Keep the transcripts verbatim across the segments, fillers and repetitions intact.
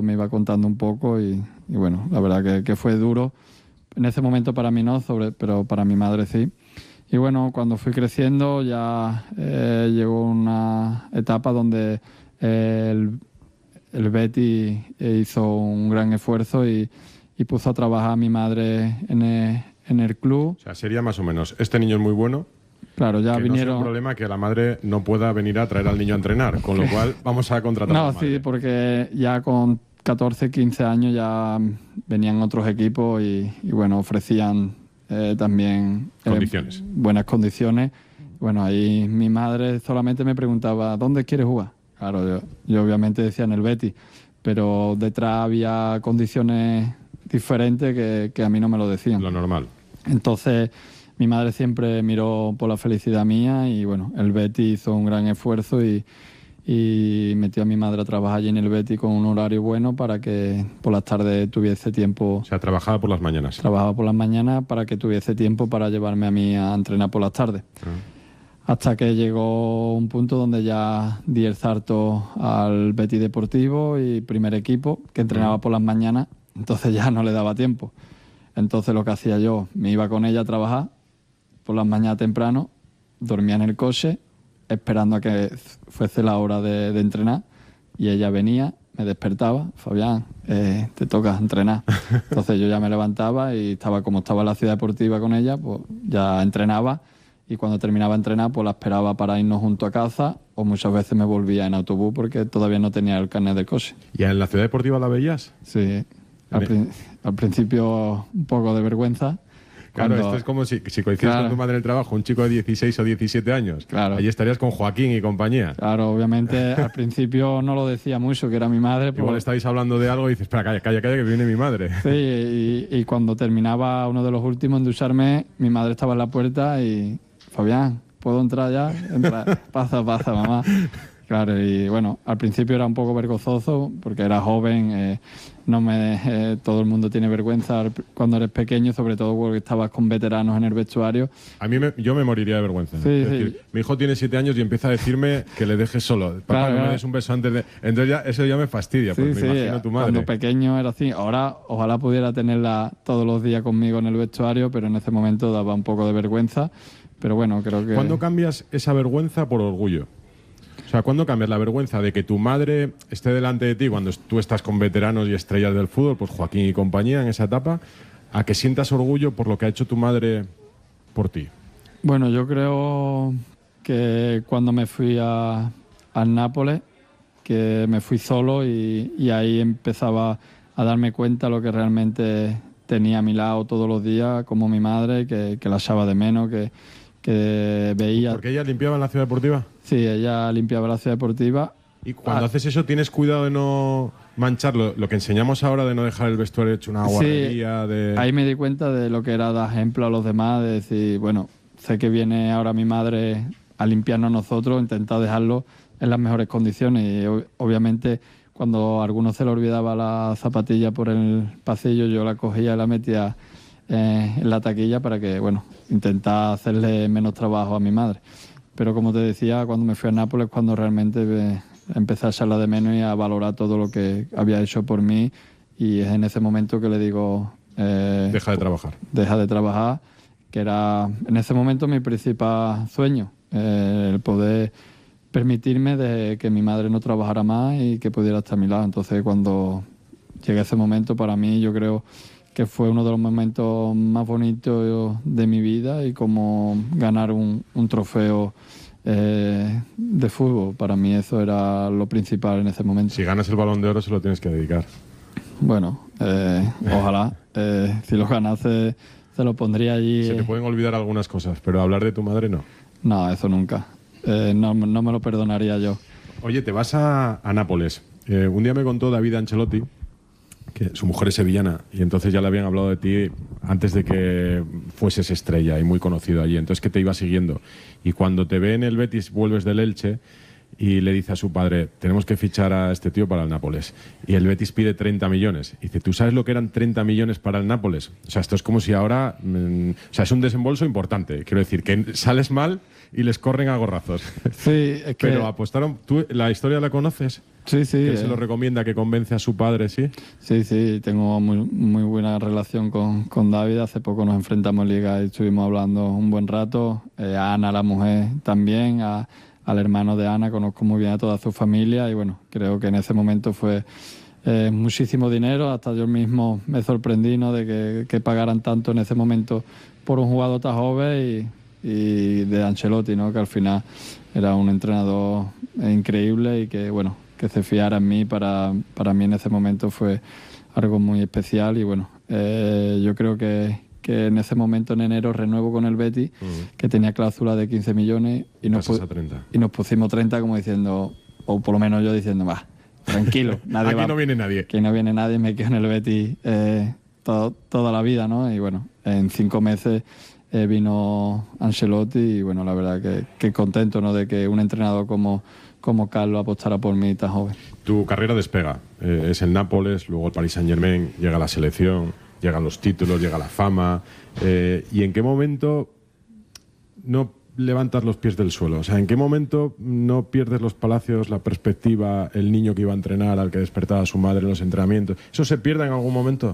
me iba contando un poco y, y bueno, la verdad que, que fue duro. En ese momento para mí no, sobre, pero para mi madre sí. Y bueno, cuando fui creciendo ya eh, llegó una etapa donde eh, el, el Betis hizo un gran esfuerzo y, y puso a trabajar a mi madre en el, en el club. O sea, sería más o menos, este niño es muy bueno. Claro, ya que vinieron... no sea un problema que la madre no pueda venir a traer al niño a entrenar, con lo cual vamos a contratar no, a la madre. sí, porque ya con catorce, quince años ya venían otros equipos y, y bueno, ofrecían eh, también eh, condiciones. buenas condiciones. Bueno, ahí mi madre solamente me preguntaba, ¿dónde quieres jugar? Claro, yo, yo obviamente decía en el Betis, pero detrás había condiciones diferentes que, que a mí no me lo decían. Lo normal. Entonces, mi madre siempre miró por la felicidad mía y bueno, el Betis hizo un gran esfuerzo y, y metió a mi madre a trabajar allí en el Betis con un horario bueno para que por las tardes tuviese tiempo. O sea, trabajaba por las mañanas. Trabajaba por las mañanas para que tuviese tiempo para llevarme a mí a entrenar por las tardes. Uh-huh. Hasta que llegó un punto donde ya di el salto al Betis Deportivo y primer equipo, que entrenaba uh-huh. por las mañanas, entonces ya no le daba tiempo. Entonces lo que hacía yo, me iba con ella a trabajar por las mañanas temprano, dormía en el coche, esperando a que fuese la hora de, de entrenar, y ella venía, me despertaba, Fabián, eh, te toca entrenar. Entonces yo ya me levantaba y estaba como estaba en la ciudad deportiva con ella, pues ya entrenaba, y cuando terminaba de entrenar, pues la esperaba para irnos junto a casa, o muchas veces me volvía en autobús porque todavía no tenía el carnet del coche. ¿Y en la ciudad deportiva la veías? Sí, al, prin- al principio un poco de vergüenza. Claro, Cuando... esto es como si, si coincides claro. con tu madre en el trabajo, un chico de dieciséis o diecisiete años. Claro. Allí estarías con Joaquín y compañía. Claro, obviamente al principio no lo decía mucho, que era mi madre. Igual por... estáis hablando de algo y dices, espera, calla, calla, calla, que viene mi madre. Sí, y, y cuando terminaba uno de los últimos en ducharme, mi madre estaba en la puerta y, Fabián, ¿puedo entrar ya? Entra, pasa, pasa, mamá. Claro, y bueno, al principio era un poco vergonzoso porque era joven, eh, no me, eh, todo el mundo tiene vergüenza cuando eres pequeño, sobre todo porque estabas con veteranos en el vestuario. A mí me, yo me moriría de vergüenza. Sí, es sí. decir, mi hijo tiene siete años y empieza a decirme que le dejes solo. Papá, claro, no me claro. des un beso antes de... Entonces ya, eso ya me fastidia, sí, pues sí, me imagino a tu madre. Cuando pequeño era así. Ahora ojalá pudiera tenerla todos los días conmigo en el vestuario, pero en ese momento daba un poco de vergüenza. Pero bueno, creo que... ¿Cuándo cambias esa vergüenza por orgullo? O sea, ¿cuándo cambias la vergüenza de que tu madre esté delante de ti cuando tú estás con veteranos y estrellas del fútbol, pues Joaquín y compañía en esa etapa, a que sientas orgullo por lo que ha hecho tu madre por ti? Bueno, yo creo que cuando me fui a, al Nápoles, que me fui solo y, y ahí empezaba a darme cuenta lo que realmente tenía a mi lado todos los días, como mi madre, que, que la echaba de menos, que... que veía... ¿Porque ella limpiaba en la ciudad deportiva? Sí, ella limpiaba la ciudad deportiva. Y cuando ah. haces eso, ¿tienes cuidado de no mancharlo? Lo que enseñamos ahora de no dejar el vestuario hecho una guarrería. Sí, de... ahí me di cuenta de lo que era dar ejemplo a los demás, de decir, bueno, sé que viene ahora mi madre a limpiarnos a nosotros, intentar dejarlo en las mejores condiciones. Y obviamente, cuando a alguno se le olvidaba la zapatilla por el pasillo, yo la cogía y la metía eh, en la taquilla para que, bueno, intentar hacerle menos trabajo a mi madre. Pero como te decía, cuando me fui a Nápoles, cuando realmente eh, empecé a echarla de menos y a valorar todo lo que había hecho por mí, y es en ese momento que le digo... Eh, deja de trabajar. Deja de trabajar, que era en ese momento mi principal sueño, eh, el poder permitirme de que mi madre no trabajara más y que pudiera estar a mi lado. Entonces, cuando llegué a ese momento, para mí yo creo que fue uno de los momentos más bonitos de mi vida, y como ganar un, un trofeo eh, de fútbol, para mí eso era lo principal en ese momento. Si ganas el Balón de Oro se lo tienes que dedicar. Bueno, eh, ojalá, eh, si lo ganase se lo pondría allí. Se te pueden olvidar algunas cosas, pero hablar de tu madre no. No, eso nunca. Eh, no, no me lo perdonaría yo. Oye, te vas a, a Nápoles. Eh, un día me contó David Ancelotti que su mujer es sevillana y entonces ya le habían hablado de ti antes de que fueses estrella y muy conocido allí, entonces que te iba siguiendo. Y cuando te ve en el Betis, vuelves del Elche y le dice a su padre, tenemos que fichar a este tío para el Nápoles. Y el Betis pide treinta millones. Y dice, ¿tú sabes lo que eran treinta millones para el Nápoles? O sea, esto es como si ahora... Mmm, o sea, es un desembolso importante. Quiero decir, que sales mal y les corren a gorrazos. Sí, es que... Pero apostaron... ¿Tú la historia la conoces? Sí, sí. Que él eh. se lo recomienda, que convence a su padre, ¿sí? Sí, sí, tengo muy, muy buena relación con, con David. Hace poco nos enfrentamos en Liga y estuvimos hablando un buen rato. Eh, a Ana, la mujer, también. A, al hermano de Ana, conozco muy bien a toda su familia. Y bueno, creo que en ese momento fue eh, muchísimo dinero. Hasta yo mismo me sorprendí, ¿no?, de que, que pagaran tanto en ese momento por un jugador tan joven y, y de Ancelotti, ¿no?, que al final era un entrenador increíble y que, bueno, que se fiara en mí, para, para mí en ese momento fue algo muy especial. Y bueno, eh, yo creo que, que en ese momento, en enero, renuevo con el Betis, uh-huh. que tenía cláusula de quince millones y nos, pu- treinta. y nos pusimos treinta, como diciendo, o por lo menos yo diciendo, va, tranquilo, nadie aquí va, no viene nadie. Aquí no viene nadie, me quedo en el Betis eh, todo, toda la vida, ¿no? Y bueno, en cinco meses eh, vino Ancelotti y bueno, la verdad que, que contento, ¿no?, de que un entrenador como como Carlos apostara por mí tan joven. Tu carrera despega, eh, es el Nápoles, luego el Paris Saint-Germain, llega la selección, llegan los títulos, llega la fama. Eh, ¿Y en qué momento no levantas los pies del suelo? O sea, ¿en qué momento no pierdes los palacios, la perspectiva, el niño que iba a entrenar, al que despertaba su madre en los entrenamientos? ¿Eso se pierde en algún momento?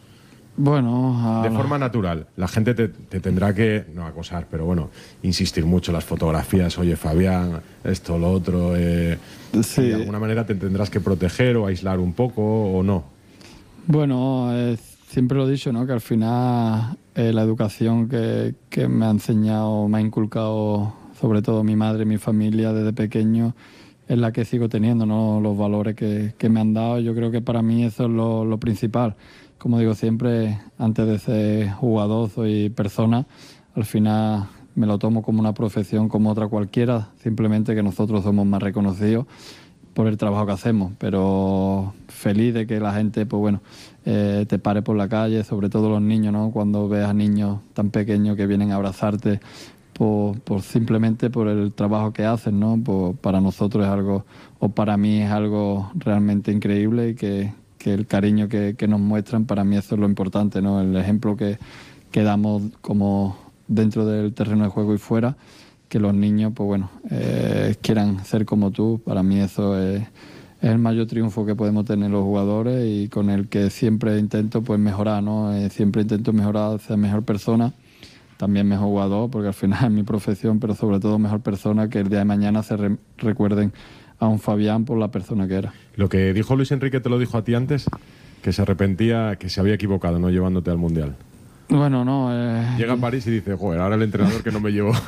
Bueno, de forma natural. La gente te, te tendrá que, no acosar, pero bueno, insistir mucho en las fotografías. Oye, Fabián, esto, lo otro. Eh, sí. De alguna manera te tendrás que proteger o aislar un poco, ¿o no? Bueno, eh, siempre lo he dicho, ¿no?, que al final eh, la educación que, que me ha enseñado, me ha inculcado, sobre todo mi madre y mi familia desde pequeño, es la que sigo teniendo, ¿no?, los valores que, que me han dado. Yo creo que para mí eso es lo, lo principal. Como digo siempre, antes de ser jugador soy persona. Al final me lo tomo como una profesión como otra cualquiera, simplemente que nosotros somos más reconocidos por el trabajo que hacemos, pero feliz de que la gente, pues bueno, eh, te pare por la calle, sobre todo los niños, ¿no?, cuando ves a niños tan pequeños que vienen a abrazarte por, por simplemente por el trabajo que hacen, ¿no? Por, para nosotros es algo, o para mí es algo realmente increíble, y que que el cariño que, que nos muestran, para mí eso es lo importante, ¿no? El ejemplo que, que damos como dentro del terreno de juego y fuera, que los niños, pues bueno, eh, quieran ser como tú. Para mí eso es, es el mayor triunfo que podemos tener los jugadores, y con el que siempre intento pues mejorar, ¿no? Eh, siempre intento mejorar, ser mejor persona, también mejor jugador, porque al final es mi profesión, pero sobre todo mejor persona, que el día de mañana se re- recuerden a un Fabián por la persona que era. Lo que dijo Luis Enrique te lo dijo a ti antes, que se arrepentía, que se había equivocado no llevándote al Mundial. Bueno, no... Eh, Llega a París y dice, joder, ahora el entrenador que no me llevó.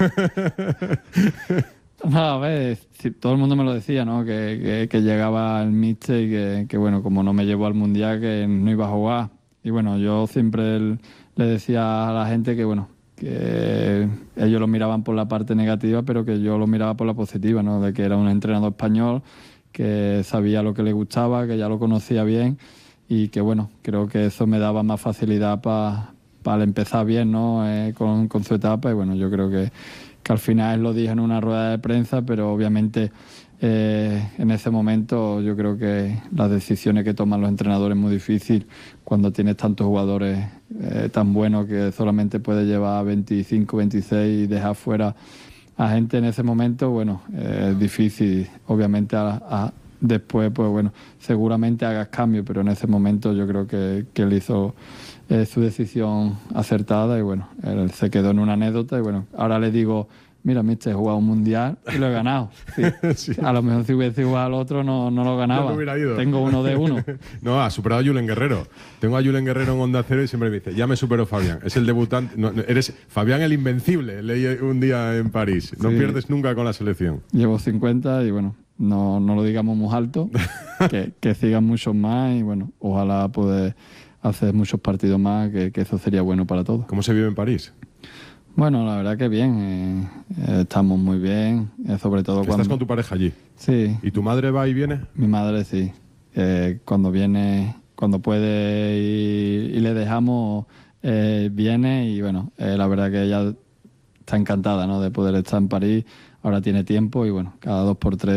No, a ver, si, todo el mundo me lo decía, ¿no? Que, que, que llegaba el míster y que, que, bueno, como no me llevó al Mundial, que no iba a jugar. Y bueno, yo siempre el, le decía a la gente que, bueno, que ellos lo miraban por la parte negativa, pero que yo lo miraba por la positiva, ¿no? De que era un entrenador español, que sabía lo que le gustaba, que ya lo conocía bien, y que, bueno, creo que eso me daba más facilidad para pa empezar bien, ¿no? Eh, con, con su etapa. Y bueno, yo creo que, que al final lo dije en una rueda de prensa, pero obviamente eh, en ese momento yo creo que las decisiones que toman los entrenadores es muy difícil cuando tienes tantos jugadores eh, tan buenos, que solamente puedes llevar veinticinco, veintiséis y dejar fuera a gente en ese momento. Bueno, eh, es difícil. Obviamente a, a, después, pues bueno, seguramente hagas cambio, pero en ese momento yo creo que, que él hizo eh, su decisión acertada, y bueno, él se quedó en una anécdota. Y bueno, ahora le digo, mira, mister, he jugado un mundial y lo he ganado. Sí. Sí. A lo mejor si hubiese jugado al otro no, no lo ganaba. No hubiera ido. Tengo uno de uno. No, ha superado a Julen Guerrero. Tengo a Julen Guerrero en Onda Cero y siempre me dice, ya me superó Fabián. Es el debutante. No, eres Fabián el Invencible, leí un día en París. No sí. pierdes nunca con la selección. Llevo cincuenta y bueno, no, no lo digamos muy alto, que, que sigan muchos más, y bueno, ojalá poder hacer muchos partidos más, que, que eso sería bueno para todos. ¿Cómo se vive en París? Bueno, la verdad que bien, eh, eh, estamos muy bien, eh, sobre todo cuando... ¿Estás con tu pareja allí? Sí. ¿Y tu madre va y viene? Mi madre sí, eh, cuando viene, cuando puede y, y le dejamos, eh, viene, y bueno, eh, la verdad que ella está encantada, ¿no?, de poder estar en París. Ahora tiene tiempo y bueno, cada dos por tres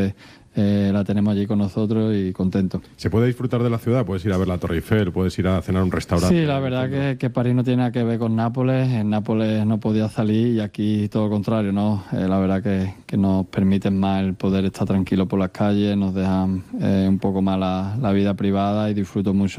eh, la tenemos allí con nosotros y contentos. ¿Se puede disfrutar de la ciudad? Puedes ir a ver la Torre Eiffel, puedes ir a cenar a un restaurante. Sí, la verdad que, que París no tiene nada que ver con Nápoles. En Nápoles no podía salir y aquí todo lo contrario, ¿no? Eh, la verdad que, que nos permiten más el poder estar tranquilo por las calles, nos dejan eh, un poco más la, la vida privada y disfruto mucho